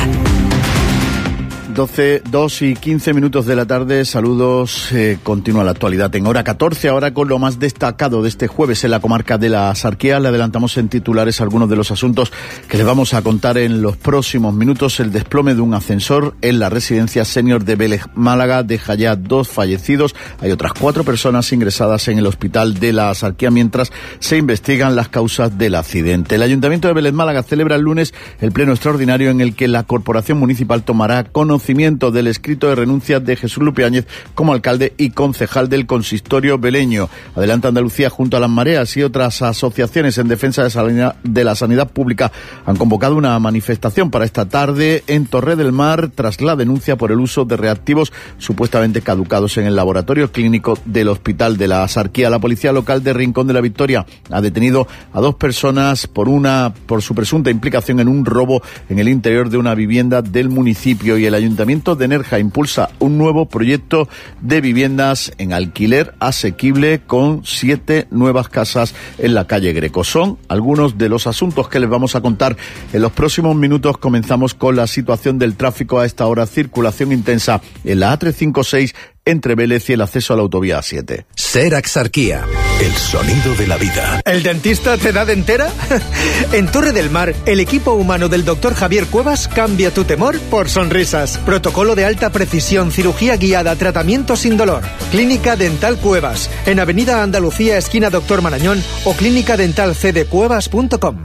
doce, dos y quince minutos de la tarde, saludos, eh, continúa la actualidad en Hora catorce, ahora con lo más destacado de este jueves en la comarca de la Sarquía. Le adelantamos en titulares algunos de los asuntos que les vamos a contar en los próximos minutos. El desplome de un ascensor en la residencia senior de Vélez Málaga deja ya dos fallecidos. Hay otras cuatro personas ingresadas en el hospital de la Sarquía mientras se investigan las causas del accidente. El Ayuntamiento de Vélez Málaga celebra el lunes el pleno extraordinario en el que la Corporación Municipal tomará conocimiento del escrito de renuncia de Jesús Lupiáñez como alcalde y concejal del consistorio veleño. Adelanta Andalucía junto a las Mareas y otras asociaciones en defensa de, sanidad, de la sanidad pública han convocado una manifestación para esta tarde en Torre del Mar tras la denuncia por el uso de reactivos supuestamente caducados en el laboratorio clínico del Hospital de la Sarquía. La policía local de Rincón de la Victoria ha detenido a dos personas por una por su presunta implicación en un robo en el interior de una vivienda del municipio, y el Ayuntamiento de Nerja impulsa un nuevo proyecto de viviendas en alquiler asequible con siete nuevas casas en la calle Greco. Son algunos de los asuntos que les vamos a contar en los próximos minutos. Comenzamos con la situación del tráfico a esta hora. Circulación intensa en la A trescientos cincuenta y seis entre Vélez y el acceso a la autovía A siete. SER Axarquía. El sonido de la vida. ¿El dentista te da dentera? En Torre del Mar, el equipo humano del doctor Javier Cuevas cambia tu temor por sonrisas. Protocolo de alta precisión, cirugía guiada, tratamiento sin dolor. Clínica Dental Cuevas, en Avenida Andalucía, esquina Doctor Marañón, o clínica dental c d cuevas punto com.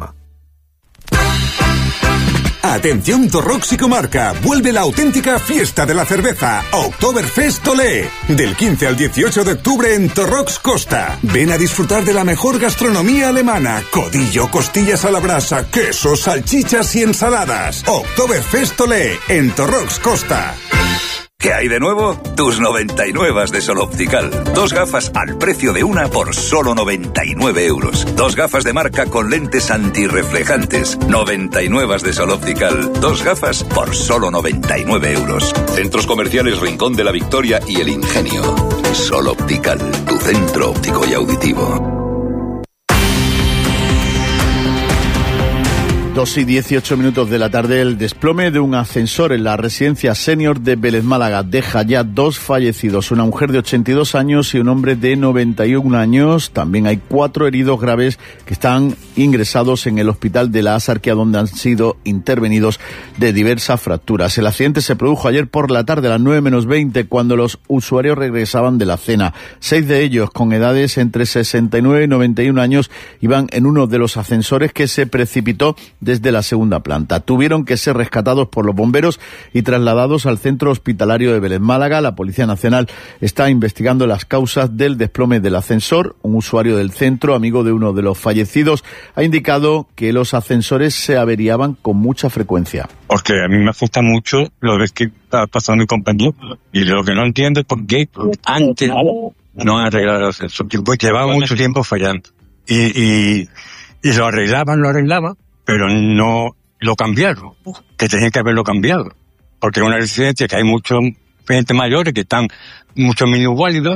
Atención Torrox y comarca, vuelve la auténtica fiesta de la cerveza, Oktoberfest Olé, del quince al dieciocho de octubre en Torrox Costa. Ven a disfrutar de la mejor gastronomía alemana, codillo, costillas a la brasa, quesos, salchichas y ensaladas. Oktoberfest Olé en Torrox Costa. ¿Qué hay de nuevo? Tus noventa y nueve de Sol Optical. Dos gafas al precio de una por solo noventa y nueve euros. Dos gafas de marca con lentes antirreflejantes. noventa y nueve de Sol Optical. Dos gafas por solo noventa y nueve euros. Centros comerciales Rincón de la Victoria y El Ingenio. Sol Optical, tu centro óptico y auditivo. Dos y dieciocho minutos de la tarde, el desplome de un ascensor en la residencia senior de Vélez Málaga deja ya dos fallecidos, una mujer de ochenta y dos años y un hombre de noventa y un años. También hay cuatro heridos graves que están ingresados en el hospital de la Asarquía, donde han sido intervenidos de diversas fracturas. El accidente se produjo ayer por la tarde a las nueve menos veinte, cuando los usuarios regresaban de la cena. Seis de ellos, con edades entre sesenta y nueve y noventa y un años, iban en uno de los ascensores que se precipitó desde la segunda planta. Tuvieron que ser rescatados por los bomberos y trasladados al centro hospitalario de Vélez Málaga. La Policía Nacional está investigando las causas del desplome del ascensor. Un usuario del centro, amigo de uno de los fallecidos, ha indicado que los ascensores se averiaban con mucha frecuencia. Porque a mí me asusta mucho lo ves que está pasando en compañía, y lo que no entiendo es por qué antes no han arreglado el ascensor. Pues llevaba mucho tiempo fallando. Y, y, y lo arreglaban, lo arreglaban, pero no lo cambiaron, que tenían que haberlo cambiado, porque es una residencia que hay muchos gente mayores que están muchos minusválidos.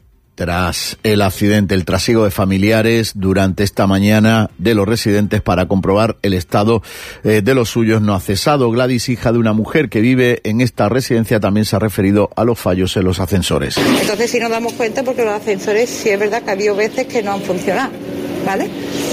Tras el accidente, el trasiego de familiares durante esta mañana de los residentes para comprobar el estado eh, de los suyos no ha cesado. Gladys, hija de una mujer que vive en esta residencia, también se ha referido a los fallos en los ascensores. Entonces sí nos damos cuenta, porque los ascensores sí es verdad que ha habido veces que no han funcionado, ¿vale?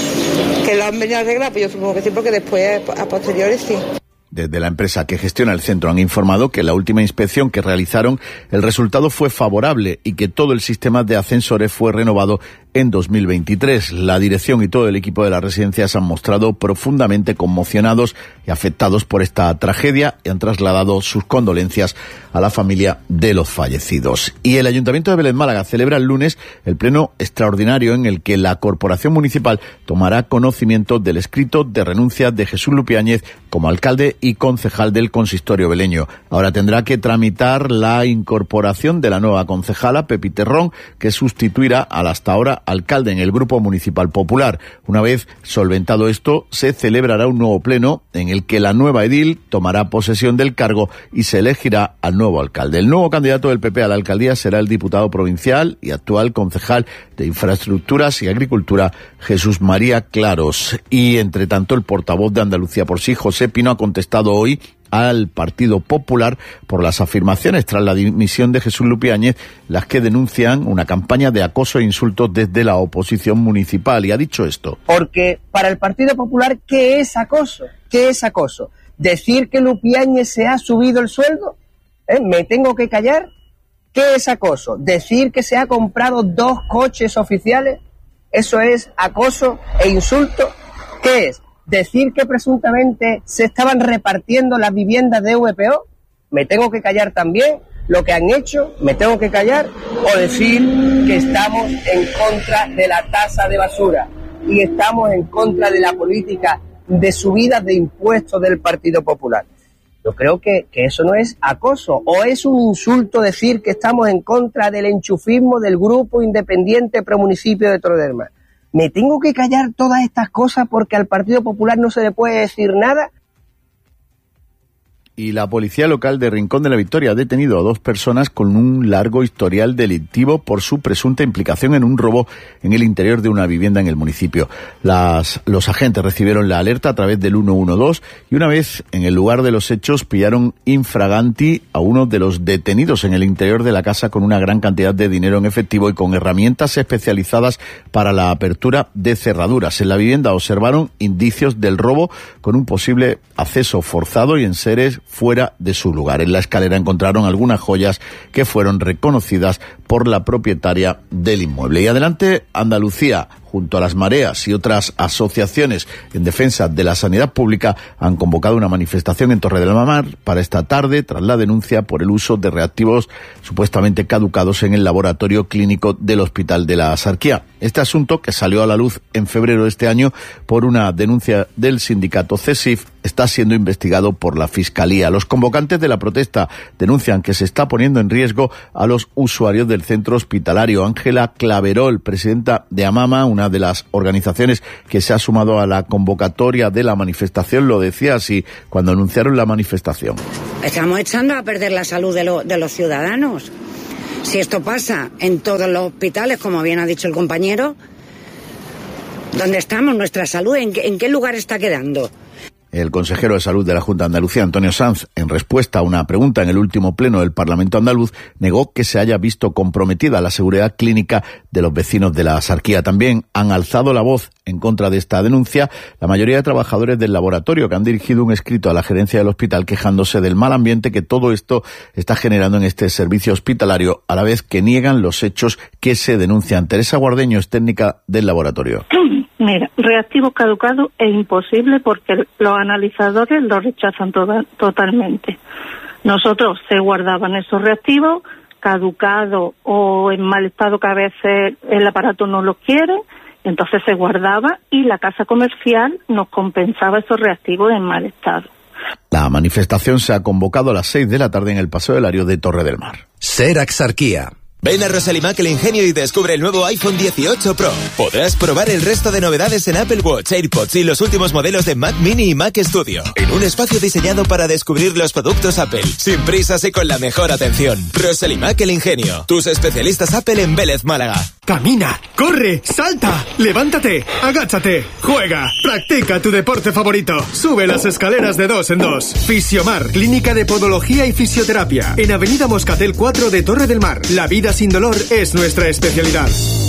Que lo han venido a arreglar, pues yo supongo que sí, porque después, a posteriores, sí. Desde la empresa que gestiona el centro han informado que en la última inspección que realizaron el resultado fue favorable y que todo el sistema de ascensores fue renovado en dos mil veintitrés. La dirección y todo el equipo de la residencia se han mostrado profundamente conmocionados y afectados por esta tragedia y han trasladado sus condolencias a la familia de los fallecidos. Y el Ayuntamiento de Vélez Málaga celebra el lunes el pleno extraordinario en el que la Corporación Municipal tomará conocimiento del escrito de renuncia de Jesús Lupiáñez como alcalde y concejal del consistorio veleño. Ahora tendrá que tramitar la incorporación de la nueva concejala, Pepi Terrón, que sustituirá al hasta ahora alcalde en el Grupo Municipal Popular. Una vez solventado esto, se celebrará un nuevo pleno en el que la nueva edil tomará posesión del cargo y se elegirá al nuevo alcalde. El nuevo candidato del P P a la alcaldía será el diputado provincial y actual concejal de Infraestructuras y Agricultura, Jesús María Claros. Y, entre tanto, el portavoz de Andalucía por Sí, José Pino, ha contestado hoy al Partido Popular por las afirmaciones tras la dimisión de Jesús Lupiáñez, las que denuncian una campaña de acoso e insultos desde la oposición municipal, y ha dicho esto. Porque para el Partido Popular, ¿qué es acoso? ¿Qué es acoso? ¿Decir que Lupiáñez se ha subido el sueldo? ¿Eh? ¿Me tengo que callar? ¿Qué es acoso? ¿Decir que se ha comprado dos coches oficiales? ¿Eso es acoso e insulto? ¿Qué es? ¿Decir que presuntamente se estaban repartiendo las viviendas de V P O? ¿Me tengo que callar también lo que han hecho? ¿Me tengo que callar? ¿O decir que estamos en contra de la tasa de basura y estamos en contra de la política de subidas de impuestos del Partido Popular? Yo creo que, que eso no es acoso, o es un insulto decir que estamos en contra del enchufismo del Grupo Independiente Promunicipio de Torre del Mar. ¿Me tengo que callar todas estas cosas porque al Partido Popular no se le puede decir nada? Y la policía local de Rincón de la Victoria ha detenido a dos personas con un largo historial delictivo por su presunta implicación en un robo en el interior de una vivienda en el municipio. Las, los agentes recibieron la alerta a través del ciento doce y una vez en el lugar de los hechos pillaron infraganti a uno de los detenidos en el interior de la casa con una gran cantidad de dinero en efectivo y con herramientas especializadas para la apertura de cerraduras. En la vivienda observaron indicios del robo con un posible acceso forzado y enseres fuera de su lugar. En la escalera encontraron algunas joyas que fueron reconocidas por la propietaria del inmueble. Y adelante, Andalucía, junto a las Mareas y otras asociaciones en defensa de la sanidad pública, han convocado una manifestación en Torre del Mar para esta tarde tras la denuncia por el uso de reactivos supuestamente caducados en el laboratorio clínico del Hospital de la Sarquía. Este asunto, que salió a la luz en febrero de este año por una denuncia del sindicato CESIF, está siendo investigado por la Fiscalía. Los convocantes de la protesta denuncian que se está poniendo en riesgo a los usuarios del centro hospitalario. Ángela Claverol, presidenta de AMAMA, una de las organizaciones que se ha sumado a la convocatoria de la manifestación, lo decía así cuando anunciaron la manifestación. Estamos echando a perder la salud de, lo, de los ciudadanos. Si esto pasa en todos los hospitales, como bien ha dicho el compañero, ¿dónde estamos? ¿Nuestra salud? ¿En qué, en qué lugar está quedando? El consejero de Salud de la Junta de Andalucía, Antonio Sanz, en respuesta a una pregunta en el último pleno del Parlamento andaluz, negó que se haya visto comprometida la seguridad clínica de los vecinos de la Sarquía. También han alzado la voz en contra de esta denuncia la mayoría de trabajadores del laboratorio, que han dirigido un escrito a la gerencia del hospital quejándose del mal ambiente que todo esto está generando en este servicio hospitalario, a la vez que niegan los hechos que se denuncian. Teresa Guardeño es técnica del laboratorio. Mira, reactivo caducado es imposible porque los analizadores lo rechazan toda, totalmente. Nosotros se guardaban esos reactivos caducados o en mal estado, que a veces el aparato no lo quiere, entonces se guardaba y la casa comercial nos compensaba esos reactivos en mal estado. La manifestación se ha convocado a las seis de la tarde en el Paseo del Lario de Torre del Mar. Serac Sarquía. Ven a Rosalimac El Ingenio y descubre el nuevo iPhone dieciocho Pro. Podrás probar el resto de novedades en Apple Watch, AirPods y los últimos modelos de Mac Mini y Mac Studio. En un espacio diseñado para descubrir los productos Apple, sin prisas y con la mejor atención. Rosalimac El Ingenio. Tus especialistas Apple en Vélez, Málaga. Camina, corre, salta, levántate, agáchate, juega, practica tu deporte favorito. Sube las escaleras de dos en dos. Fisiomar, clínica de podología y fisioterapia. En Avenida Moscatel cuatro de Torre del Mar. La vida sin dolor es nuestra especialidad.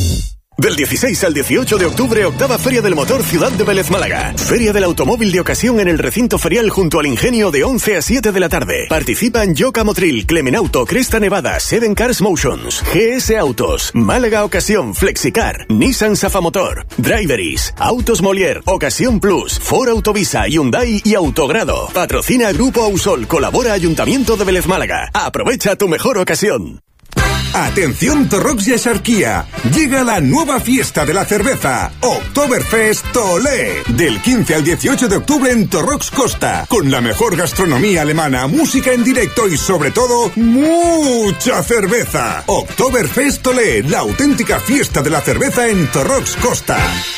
Del dieciséis al dieciocho de octubre, octava Feria del Motor Ciudad de Vélez, Málaga. Feria del automóvil de ocasión en el recinto ferial junto al Ingenio de once a siete de la tarde. Participan Yoka Motril, Clemenauto, Cresta Nevada, Seven Cars Motions, G S Autos, Málaga Ocasión, Flexicar, Nissan Safamotor, Driveris, Autos Molière, Ocasión Plus, Ford Autovisa, Hyundai y Autogrado. Patrocina Grupo Ausol, colabora Ayuntamiento de Vélez, Málaga. Aprovecha tu mejor ocasión. Atención Torrox y Axarquía, llega la nueva fiesta de la cerveza, Oktoberfest Olé, del quince al dieciocho de octubre en Torrox Costa, con la mejor gastronomía alemana, música en directo y sobre todo, mucha cerveza. Oktoberfest Olé, la auténtica fiesta de la cerveza en Torrox Costa.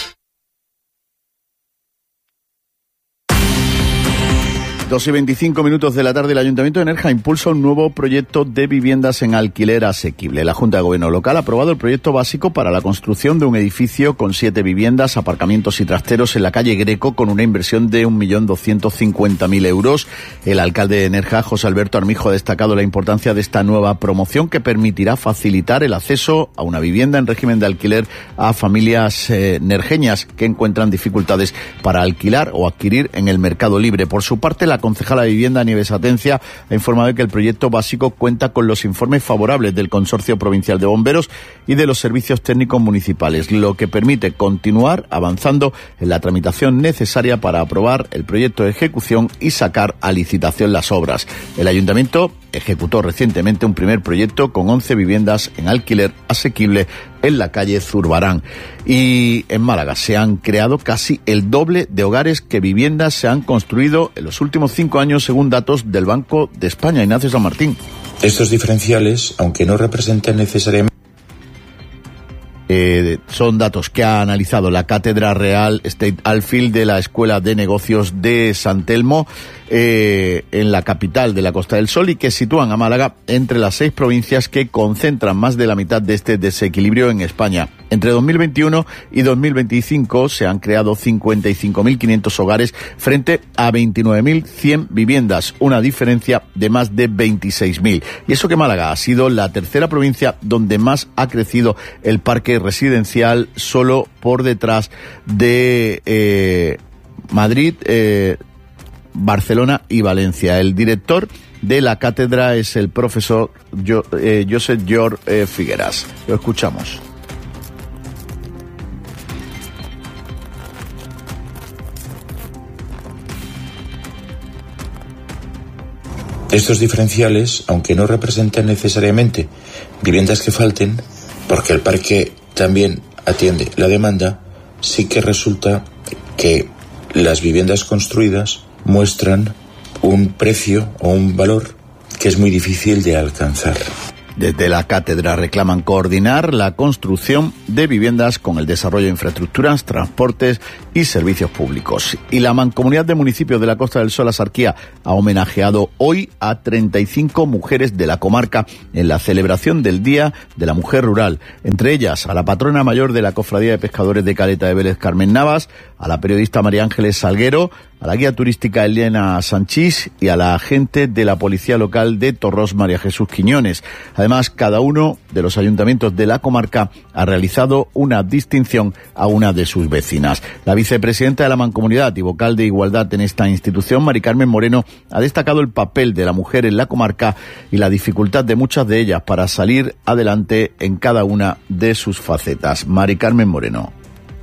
dos y veinticinco minutos de la tarde, el Ayuntamiento de Nerja impulsa un nuevo proyecto de viviendas en alquiler asequible. La Junta de Gobierno local ha aprobado el proyecto básico para la construcción de un edificio con siete viviendas, aparcamientos y trasteros en la calle Greco con una inversión de un millón doscientos cincuenta mil euros. El alcalde de Nerja, José Alberto Armijo, ha destacado la importancia de esta nueva promoción que permitirá facilitar el acceso a una vivienda en régimen de alquiler a familias eh, nerjeñas que encuentran dificultades para alquilar o adquirir en el mercado libre. Por su parte, la concejala de Vivienda, Nieves Atencia, ha informado de que el proyecto básico cuenta con los informes favorables del Consorcio Provincial de Bomberos y de los servicios técnicos municipales, lo que permite continuar avanzando en la tramitación necesaria para aprobar el proyecto de ejecución y sacar a licitación las obras. El Ayuntamiento ejecutó recientemente un primer proyecto con once viviendas en alquiler asequible en la calle Zurbarán. Y en Málaga se han creado casi el doble de hogares que viviendas se han construido en los últimos cinco años, según datos del Banco de España. Ignacio San Martín. Estos diferenciales, aunque no representen necesariamente Eh, son datos que ha analizado la Cátedra Real State Alfield de la Escuela de Negocios de San Telmo, eh, en la capital de la Costa del Sol, y que sitúan a Málaga entre las seis provincias que concentran más de la mitad de este desequilibrio en España. Entre dos mil veintiuno y dos mil veinticinco se han creado cincuenta y cinco mil quinientos hogares frente a veintinueve mil cien viviendas, una diferencia de más de veintiséis mil. Y eso que Málaga ha sido la tercera provincia donde más ha crecido el parque residencial, solo por detrás de eh, Madrid, eh, Barcelona y Valencia. El director de la cátedra es el profesor jo, eh, Josep George eh, Figueras. Lo escuchamos. Estos diferenciales, aunque no representan necesariamente viviendas que falten, porque el parque también atiende la demanda, sí que resulta que las viviendas construidas muestran un precio o un valor que es muy difícil de alcanzar. Desde la cátedra reclaman coordinar la construcción de viviendas con el desarrollo de infraestructuras, transportes y servicios públicos. Y la Mancomunidad de Municipios de la Costa del Sol, Asarquía, ha homenajeado hoy a treinta y cinco mujeres de la comarca en la celebración del Día de la Mujer Rural. Entre ellas, a la patrona mayor de la Cofradía de Pescadores de Caleta de Vélez, Carmen Navas, a la periodista María Ángeles Salguero, a la guía turística Elena Sanchís y a la agente de la Policía Local de Torros, María Jesús Quiñones. Además, cada uno de los ayuntamientos de la comarca ha realizado una distinción a una de sus vecinas. La vicepresidenta de la Mancomunidad y vocal de Igualdad en esta institución, Mari Carmen Moreno, ha destacado el papel de la mujer en la comarca y la dificultad de muchas de ellas para salir adelante en cada una de sus facetas. Mari Carmen Moreno.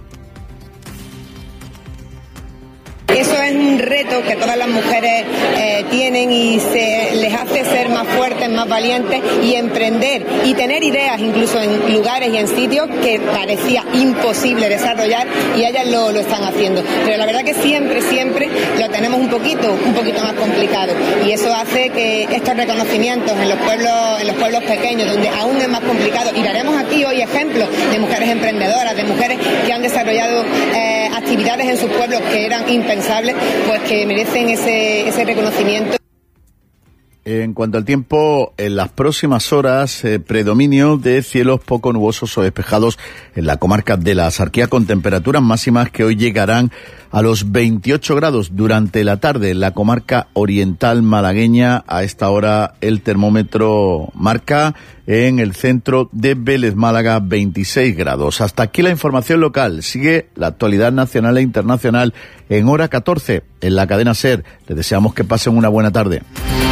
Eso es un reto que todas las mujeres eh, tienen y se les hace ser más fuertes, más valientes y emprender y tener ideas incluso en lugares y en sitios que parecía imposible desarrollar y ellas lo, lo están haciendo. Pero la verdad que siempre, siempre lo tenemos un poquito, un poquito más complicado y eso hace que estos reconocimientos en los pueblos, en los pueblos pequeños donde aún es más complicado, y daremos aquí hoy ejemplos de mujeres emprendedoras, de mujeres que han desarrollado eh, actividades en sus pueblos que eran impensables, pues que merecen ese, ese reconocimiento. En cuanto al tiempo, en las próximas horas, eh, predominio de cielos poco nubosos o despejados en la comarca de la Asarquía, con temperaturas máximas que hoy llegarán a los veintiocho grados durante la tarde. En la comarca oriental malagueña, a esta hora el termómetro marca en el centro de Vélez, Málaga, veintiséis grados. Hasta aquí la información local. Sigue la actualidad nacional e internacional en hora catorce en la cadena SER. Les deseamos que pasen una buena tarde.